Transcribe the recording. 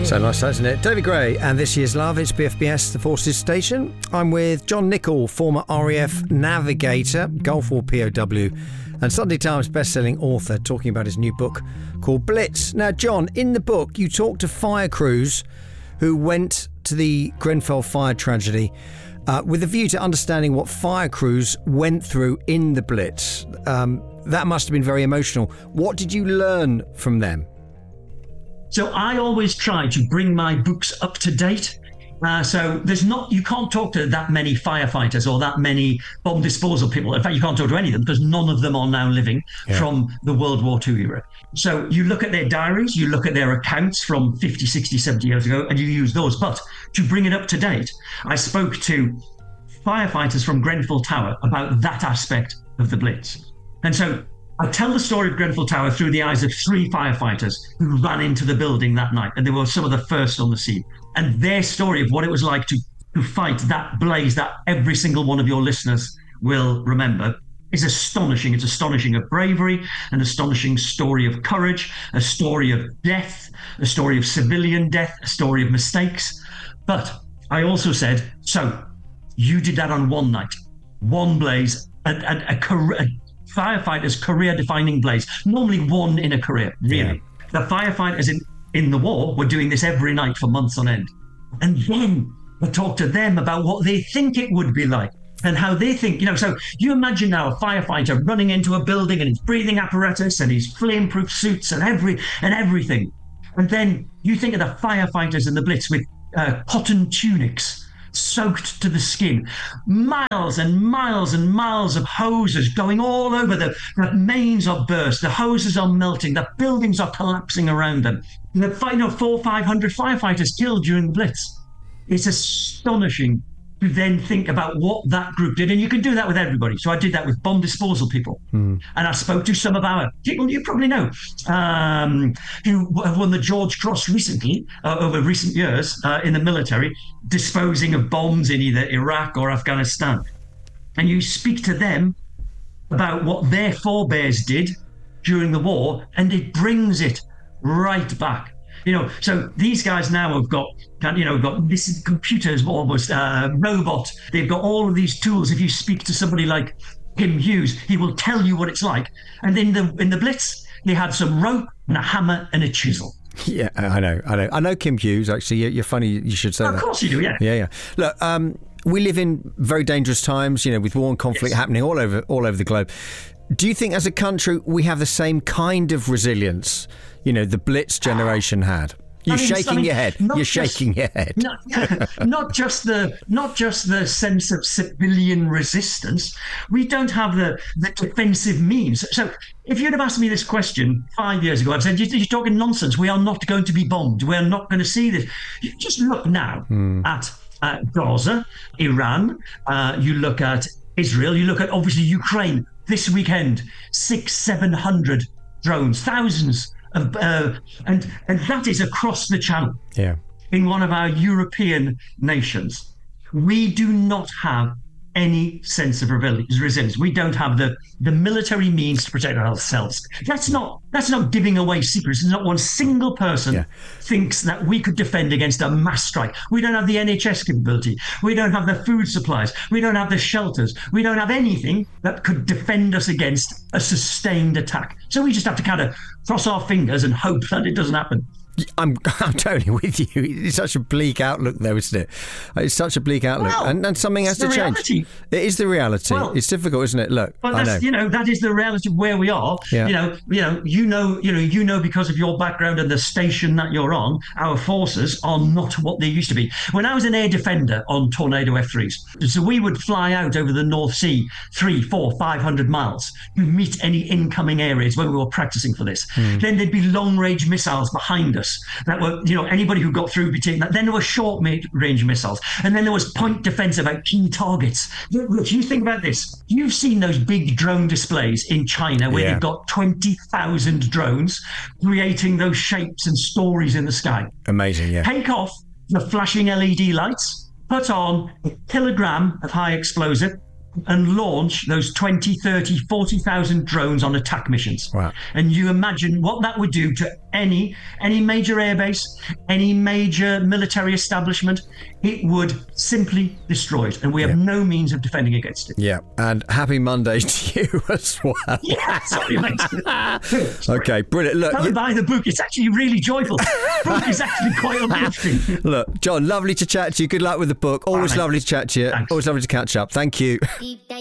So nice, isn't it? David Gray and This Year's Love. It's BFBS, the Forces Station. I'm with John Nichol, former RAF navigator, Gulf War POW, and Sunday Times best-selling author, talking about his new book called Blitz. Now, John, in the book, you talk to fire crews who went to the Grenfell fire tragedy with a view to understanding what fire crews went through in the Blitz. That must have been very emotional. What did you learn from them? So I always try to bring my books up to date. So you can't talk to that many firefighters or that many bomb disposal people. In fact, you can't talk to any of them because none of them are now living from the World War II era. So you look at their diaries, you look at their accounts from 50, 60, 70 years ago, and you use those. But to bring it up to date, I spoke to firefighters from Grenfell Tower about that aspect of the Blitz. And so I tell the story of Grenfell Tower through the eyes of 3 firefighters who ran into the building that night, and they were some of the first on the scene. And their story of what it was like to fight that blaze that every single one of your listeners will remember is astonishing. It's astonishing of bravery, an astonishing story of courage, a story of death, a story of civilian death, a story of mistakes. But I also said, so you did that on one night, one blaze, a firefighter's career-defining blaze, normally one in a career, really. Yeah. The firefighters in the war were doing this every night for months on end. And then I talked to them about what they think it would be like and how they think, so you imagine now a firefighter running into a building and his breathing apparatus and his flame-proof suits and everything. And then you think of the firefighters in the Blitz with cotton tunics, soaked to the skin, miles and miles and miles of hoses going all over the mains are burst, the hoses are melting, the buildings are collapsing around them. 400 or 500 firefighters killed during the Blitz. It's astonishing to then think about what that group did, and you can do that with everybody. So I did that with bomb disposal people, and I spoke to some of our people you probably know who have won the George Cross recently, over recent years in the military, disposing of bombs in either Iraq or Afghanistan. And you speak to them about what their forebears did during the war, and it brings it right back. So these guys now have got this is computers, almost robot. They've got all of these tools. If you speak to somebody like Kim Hughes, he will tell you what it's like. And in the Blitz, they had some rope and a hammer and a chisel. Yeah, I know Kim Hughes. Actually, you're funny. You should say that. Of course you do. Yeah. Yeah. Look, we live in very dangerous times. With war and conflict happening all over the globe. Do you think, as a country, we have the same kind of resilience the Blitz generation had? You're shaking your head. Not just the sense of civilian resistance. We don't have the defensive means. So if you'd have asked me this question 5 years ago, I'd said, you're talking nonsense. We are not going to be bombed. We are not going to see this. You just look now at Gaza, Iran. You look at Israel. You look at, obviously, Ukraine. This weekend, 600-700 drones, thousands of, and that is across the channel. Yeah. In one of our European nations, we do not have any sense of resilience. We don't have the military means to protect ourselves. That's not giving away secrets. Not one single person thinks that we could defend against a mass strike. We don't have the NHS capability. We don't have the food supplies. We don't have the shelters. We don't have anything that could defend us against a sustained attack. So we just have to kind of cross our fingers and hope that it doesn't happen. I'm totally with you. It's such a bleak outlook, though, isn't it? It's such a bleak outlook, and something has to change. It is the reality. Well, it's difficult, isn't it? Look, but that is the reality of where we are. Yeah. You know, because of your background and the station that you're on, our forces are not what they used to be. When I was an air defender on Tornado F3s, so we would fly out over the North Sea 300, 400, 500 miles to meet any incoming areas when we were practicing for this. Then there'd be long-range missiles behind us that were, anybody who got through would be taken. Then there were short-range missiles, and then there was point defense about key targets. Look, you think about this. You've seen those big drone displays in China where they've got 20,000 drones creating those shapes and stories in the sky. Amazing, yeah. Take off the flashing LED lights, put on a kilogram of high explosive, and launch those 20, 30, 40,000 drones on attack missions. Wow. And you imagine what that would do to any major airbase, any major military establishment, it would simply destroy it. And we have no means of defending against it. Yeah, and happy Monday to you as well. Yeah, sorry, mate. Okay, brilliant. Look, Tell them buy the book. It's actually really joyful. The book is actually quite uplifting. Look, John, lovely to chat to you. Good luck with the book. Always lovely to chat to you. Thanks. Always lovely to catch up. Thank you.